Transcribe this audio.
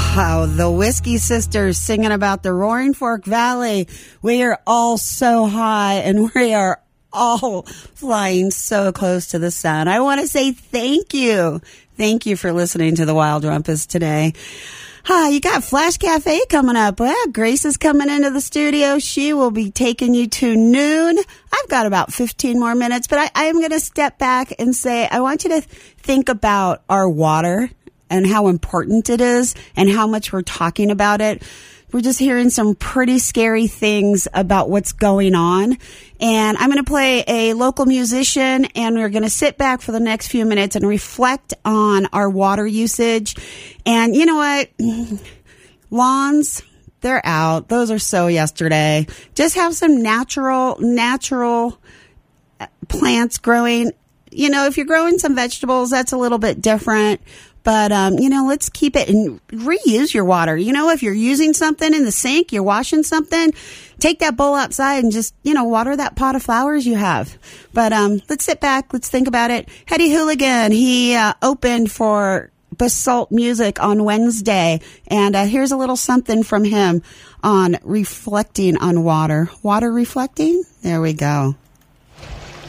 Wow, the Whiskey Sisters singing about the Roaring Fork Valley. We are all so high and we are all flying so close to the sun. I want to say thank you. Thank you for listening to the Wild Rumpus today. You got Flash Cafe coming up. Well, Grace is coming into the studio. She will be taking you to noon. I've got about 15 more minutes, but I am going to step back and say, I want you to think about our water and how important it is and how much we're talking about it. We're just hearing some pretty scary things about what's going on. And I'm going to play a local musician, and we're going to sit back for the next few minutes and reflect on our water usage. And you know what? Lawns, they're out. Those are so yesterday. Just have some natural plants growing. You know, if you're growing some vegetables, that's a little bit different. But, let's keep it and reuse your water. You know, if you're using something in the sink, you're washing something, take that bowl outside and just, water that pot of flowers you have. But let's sit back. Let's think about it. Hetty Hooligan, he opened for Basalt Music on Wednesday. And here's a little something from him on reflecting on water. Water reflecting? There we go.